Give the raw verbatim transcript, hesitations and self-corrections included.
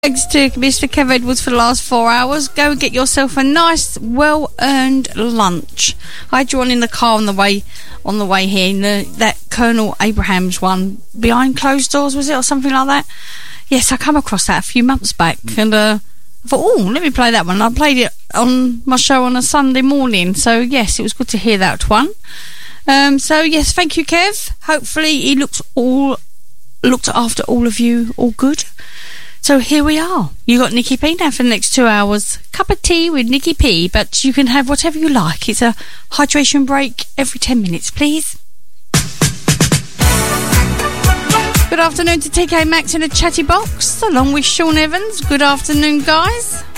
Thanks to Mister Kev Edwards for the last four hours. Go and get yourself a nice, well-earned lunch. I had you on in the car on the way on the way here. In the, that Colonel Abraham's one, Behind Closed Doors, was it, or something like that? Yes, I come across that a few months back, and uh, I thought, oh, let me play that one. I played it on my show on a Sunday morning, so yes, it was good to hear that one. Um, so yes, thank you, Kev. Hopefully, he looks all looked after all of you, all good. So here we are. You got Nikki P now for the next two hours. Cup of tea with Nikki P, but you can have whatever you like. It's a hydration break every ten minutes, please. Good afternoon to T K Maxx in a chatty box, along with Sean Evans. Good afternoon, guys.